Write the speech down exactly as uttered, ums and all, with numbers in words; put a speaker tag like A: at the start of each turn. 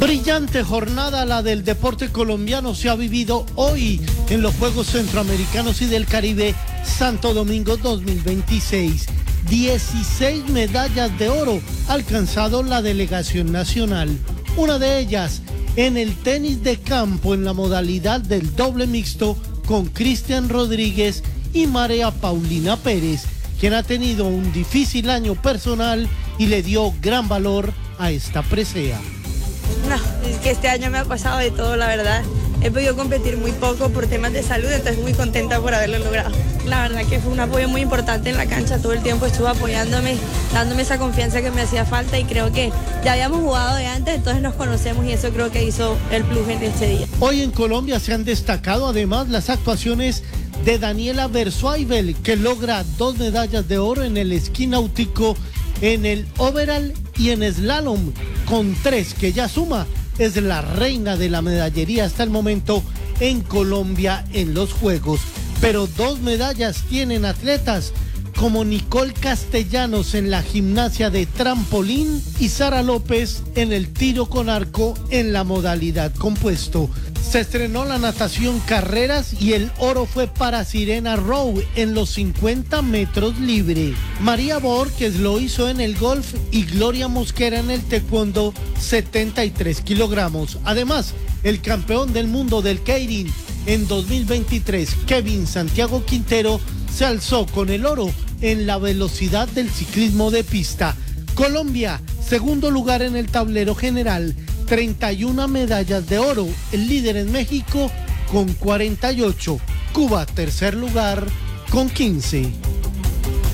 A: Brillante jornada la del deporte colombiano se ha vivido hoy en los Juegos Centroamericanos y del Caribe Santo Domingo dos mil veintiséis. dieciséis medallas de oro ha alcanzado la delegación nacional. Una de ellas en el tenis de campo en la modalidad del doble mixto con Cristian Rodríguez y María Paulina Pérez, quien ha tenido un difícil año personal y le dio gran valor a esta presea.
B: No, es que este año me ha pasado de todo, la verdad. He podido competir muy poco por temas de salud, entonces muy contenta por haberlo logrado. La verdad que fue un apoyo muy importante en la cancha, todo el tiempo estuvo apoyándome, dándome esa confianza que me hacía falta y creo que ya habíamos jugado de antes, entonces nos conocemos y eso creo que hizo el plus en este día.
A: Hoy en Colombia se han destacado además las actuaciones de Daniela Bersuaibel, que logra dos medallas de oro en el esquí náutico, en el overall y en slalom, con tres que ya suma. Es la reina de la medallería hasta el momento en Colombia en los Juegos. Pero dos medallas tienen atletas como Nicole Castellanos en la gimnasia de trampolín y Sara López en el tiro con arco en la modalidad compuesto. Se estrenó la natación carreras y el oro fue para Sirena Rowe en los cincuenta metros libre. María Borges lo hizo en el golf y Gloria Mosquera en el taekwondo setenta y tres kilogramos. Además, el campeón del mundo del keirin en dos mil veintitrés, Kevin Santiago Quintero, se alzó con el oro en la velocidad del ciclismo de pista. Colombia, segundo lugar en el tablero general, treinta y una medallas de oro. El líder en México con cuarenta y ocho. Cuba, tercer lugar con quince.